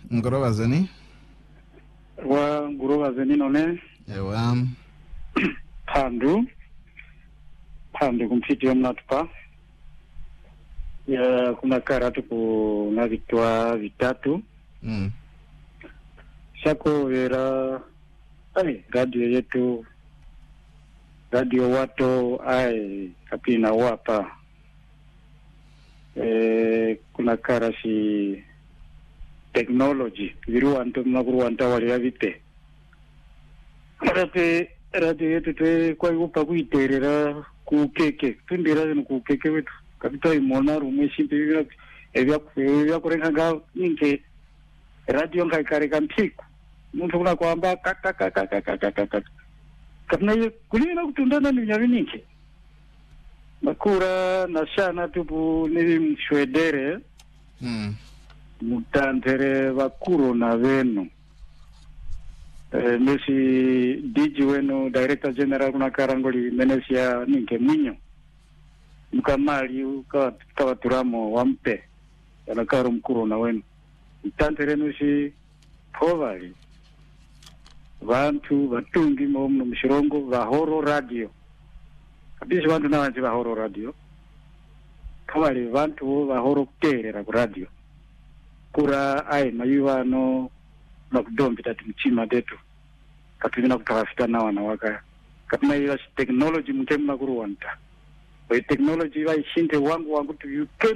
Ngorova zeni? Wa ngorova zeni none? Ewa. Pandu kumfiti ya mnatupa. Ya kuna karatu kuna vitwa vitatu. Shako vera radio yetu, radio wato kapina wapa. Kuna karasi technology viru anto mnakuru anta wali ya vite. Radio yetu te kwa yupa kuiterera kukeke tundira zinu kukeke wetu kapita imona rumwe shimpe evya kurenga nga ninke radio nkakareka mpiku muntu kuna kwamba kaka kapna kulina kutundana ni nyavininke makura na shana tupu nivi mshwedere mutantere vakuro na venu nesi DJ wenu director general kuna karangoli menesia ninke mwinyo mkamali ukawa turamo wampe yanakaru mkuro na wenu mutantere nesi povali vantu vatungi mno mshirongo vahoro radio kabisi vantu na vanti vahoro radio kawali vantu vahoro kuterera ku radio kura mayuwano nakudombi tati mchima detu katuvina kutawafita na wanawaka katina hiyo technology mtemu na kuru wanta kwa technology wa ishinte wangu tu you can